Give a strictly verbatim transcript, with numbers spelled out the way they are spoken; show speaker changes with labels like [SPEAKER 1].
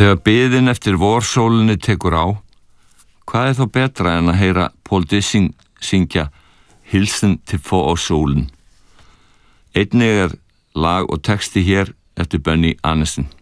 [SPEAKER 1] Þegar biðin eftir vorsólinni tekur á, hvað er þá betra en að heyra Paul Dissing syngja Hilsen til forårssålen. Einnig er lag og texti hér eftir Benny Andersson.